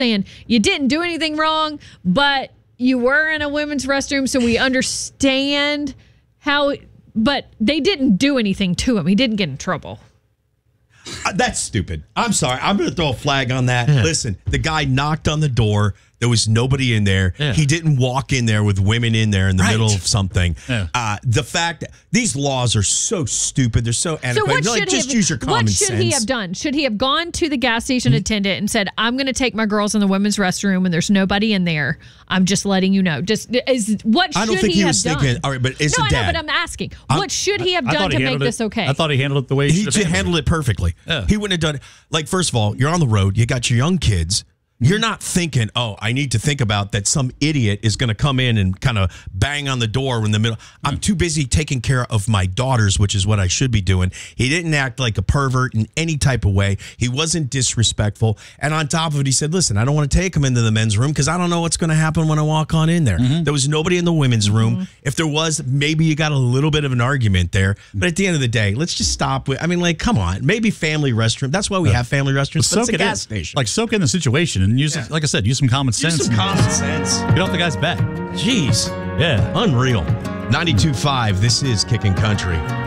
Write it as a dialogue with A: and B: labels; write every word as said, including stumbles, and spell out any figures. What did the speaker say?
A: saying you didn't do anything wrong, but you were in a women's restroom, so we understand how, but they didn't do anything to him. He didn't get in trouble.
B: Uh, that's stupid. I'm sorry. I'm going to throw a flag on that. Yeah. Listen, the guy knocked on the door. There was nobody in there. Yeah. He didn't walk in there with women in there in the right. middle of something. Yeah. Uh, the fact that these laws are so stupid, they're so antiquated.
A: So what
B: like,
A: should
B: just
A: have,
B: use your common
A: sense. What should
B: sense.
A: he have done? Should he have gone to the gas station mm-hmm. attendant and said, "I'm going to take my girls in the women's restroom, and there's nobody in there. I'm just letting you know." Just is what should
B: I don't think he,
A: he
B: was
A: have
B: thinking.
A: Done?
B: All right, but it's
A: no,
B: a dad.
A: I know, but I'm asking,
B: I'm,
A: what should he have
C: I,
A: done
C: I
A: to make
C: it,
A: this okay?
C: I thought he handled it the way he,
B: he
C: should have
B: handled it, it perfectly.
C: Yeah.
B: He wouldn't have done it. Like, first of all, you're on the road. You got your young kids. You're not thinking, oh, I need to think about that some idiot is going to come in and kind of bang on the door in the middle. I'm too busy taking care of my daughters, which is what I should be doing. He didn't act like a pervert in any type of way. He wasn't disrespectful. And on top of it, he said, listen, I don't want to take him into the men's room because I don't know what's going to happen when I walk on in there. Mm-hmm. There was nobody in the women's room. Mm-hmm. If there was, maybe you got a little bit of an argument there. But at the end of the day, let's just stop with, I mean, like, come on. Maybe family restroom. That's why we have family restrooms. But it's a gas station.
C: Like, soak in the situation and use, yeah. like I said, use some common sense.
B: Use some common sense.
C: Get off the guy's back.
B: Jeez.
C: Yeah.
B: Unreal. ninety-two point five, this is Kickin' Country.